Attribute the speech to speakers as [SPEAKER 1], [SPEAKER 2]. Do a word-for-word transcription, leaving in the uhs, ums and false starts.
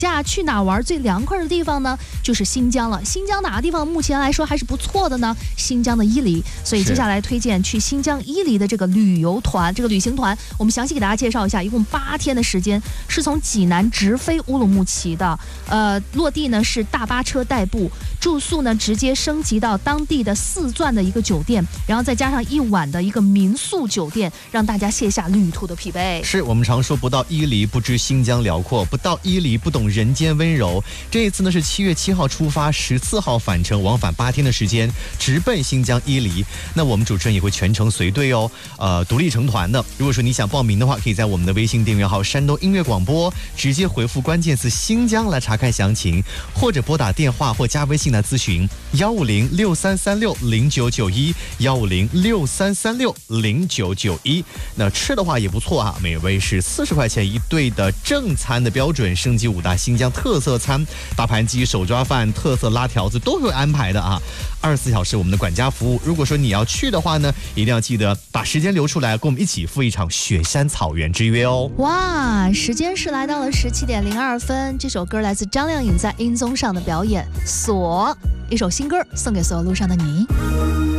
[SPEAKER 1] 假去哪玩最凉快的地方呢？就是新疆了。新疆哪个地方目前来说还是不错的呢？新疆的伊犁。所以接下来推荐去新疆伊犁的这个旅游团，这个旅行团，我们详细给大家介绍一下，一共八天的时间，是从济南直飞乌鲁木齐的。呃，落地呢是大巴车代步，住宿呢直接升级到当地的四钻的一个酒店，然后再加上一晚的一个民宿酒店，让大家卸下旅途的疲惫。
[SPEAKER 2] 是我们常说不到伊犁不知新疆辽阔，不到伊犁不懂人间温柔。这一次呢是七月七号出发，十四号返程，往返八天的时间，直奔新疆伊犁。那我们主持人也会全程随队哦，呃，独立成团的。如果说你想报名的话，可以在我们的微信订阅号山东音乐广播直接回复关键词新疆来查看详情，或者拨打电话或加微信来咨询幺五零六三三六零九九一幺五零六三三六零九九一。那吃的话也不错啊，美味是四十块钱一对的正餐的标准，升级五大新疆特色餐，大盘鸡、手抓饭、特色拉条子都会安排的啊。二十四小时我们的管家服务。如果说你要去的话呢，一定要记得把时间留出来，跟我们一起赴一场雪山草原之约哦。
[SPEAKER 1] 哇，时间是来到了十七点零二分，这首歌来自张靓颖在音综上的表演《锁》，一首新歌送给所有路上的你。